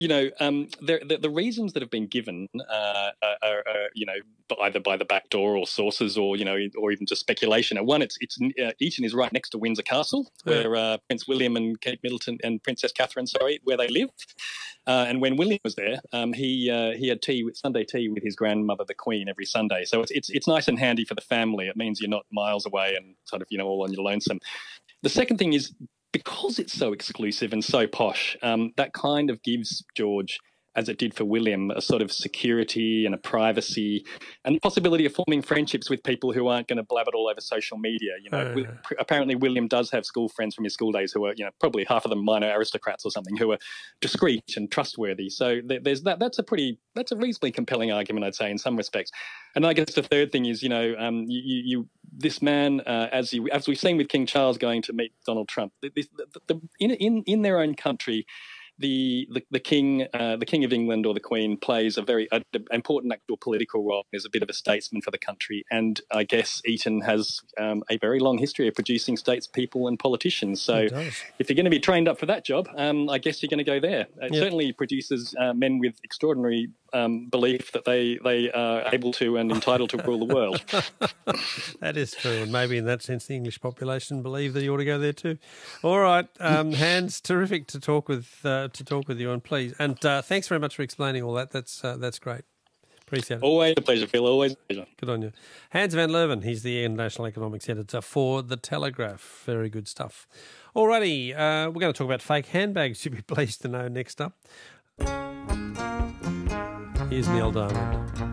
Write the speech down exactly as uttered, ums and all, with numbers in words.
you know, um, the, the, the reasons that have been given uh, are, are, are, you know, either by the back door or sources or, you know, or even just speculation. One, it's it's uh, Eton is right next to Windsor Castle, where uh, Prince William and Kate Middleton and Princess Catherine, sorry, where they live. Uh, and when William was there, um, he uh, he had tea with Sunday tea with his grandmother, the Queen, every Sunday. So it's it's it's nice and handy for the family. It means you're not miles away and sort of, you know, all on your lonesome. The second thing is, because it's so exclusive and so posh, um, that kind of gives George, as it did for William, a sort of security and a privacy and the possibility of forming friendships with people who aren't going to blab it all over social media. You know, uh, apparently William does have school friends from his school days who are, you know, probably half of them minor aristocrats or something, who are discreet and trustworthy. So there's that. That's a pretty, that's a reasonably compelling argument, I'd say, in some respects. And I guess the third thing is, you know, um, you, you this man, uh, as you, as we've seen with King Charles going to meet Donald Trump, this, the, the, in in in their own country. The, the the king, uh, the King of England or the Queen, plays a very uh, important actual political role as a bit of a statesman for the country. And I guess Eton has um, a very long history of producing statespeople and politicians. So if you're going to be trained up for that job, um, I guess you're going to go there. It yep. certainly produces uh, men with extraordinary um, belief that they, they are able to and entitled to rule the world. That is true. And maybe in that sense, the English population believe that you ought to go there too. All right, um, Hans, terrific to talk with uh, to talk with you, and please, and uh, thanks very much for explaining all that. That's uh, that's great. Appreciate it. Always a pleasure, Phil. Always a pleasure. Good on you. Hans van Leuven, he's the International Economics Editor for The Telegraph. Very good stuff. All righty, uh, we're going to talk about fake handbags, you'll be pleased to know next up. Here's Neil Diamond.